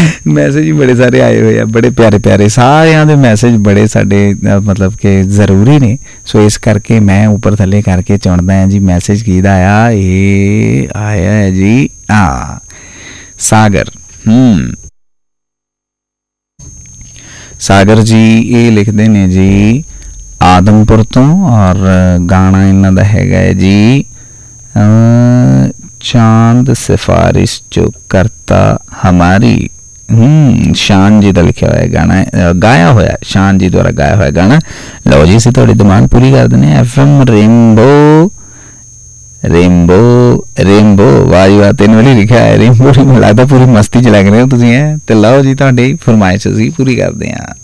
Message ही बड़े सारे आए हुए हैं, बड़े प्यारे प्यारे सारिਆਂ ਦੇ मैसेज बड़े ਸਾਡੇ मतलब कि ਜ਼ਰੂਰੀ ਨੇ। ਸੋ ਇਸ ਕਰਕੇ ਮੈਂ ਉੱਪਰ ਥੱਲੇ ਕਰਕੇ ਚੁਣਦਾ ਹਾਂ ਜੀ ਮੈਸੇਜ ਕਿਹਦਾ ਆ। ਇਹ ਆਇਆ ਹੈ ਜੀ ਸਾਗਰ। ਸਾਗਰ ਜੀ ਇਹ ਲਿਖਦੇ ਨੇ ਜੀ ਆਦਮਪੁਰ ਤੋਂ, ਔਰ ਗਾਣਾ ਇਹਨਾਂ ਦਾ ਹੈਗਾ ਹੈ ਜੀ चांद सिफारिश जो करता हमारी। शान जी का लिखा हुआ गाना है, गाया हुआ शान जी द्वारा गाया हुआ गाना। लो जी असीं तुहाडी डिमांड पूरी कर देने। FM रेनबो रेनबो रेनबो वाह जी वाह, 3 वाली लिखा है रेनबो। लगता पूरी मस्ती च लग रहे हो तुसीं। तो लो जी तुहाडी फरमाइश असीं पूरी करते हैं।